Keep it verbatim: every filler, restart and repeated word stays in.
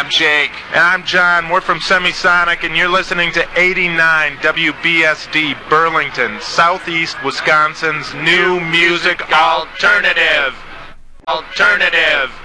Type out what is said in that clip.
I'm Jake. And I'm John. We're from Semisonic, and you're listening to eighty-nine W B S D Burlington, Southeast Wisconsin's new music alternative. Alternative.